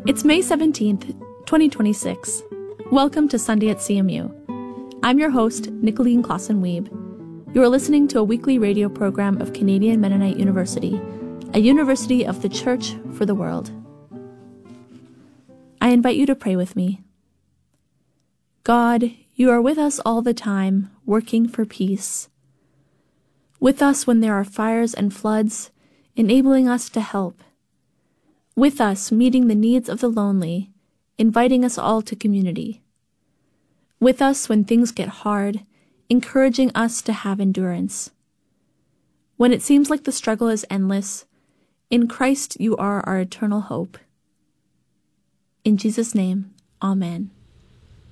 It's May 17th, 2026. Welcome to Sunday at CMU. I'm your host, Nicolene Clausen-Wiebe. You are listening to a weekly radio program of Canadian Mennonite University, a university of the Church for the world. I invite you to pray with me. God, you are with us all the time, working for peace. With us when there are fires and floods, enabling us to help. With us meeting the needs of the lonely, inviting us all to community. With us when things get hard, encouraging us to have endurance. When it seems like the struggle is endless, in Christ you are our eternal hope. In Jesus' name, Amen.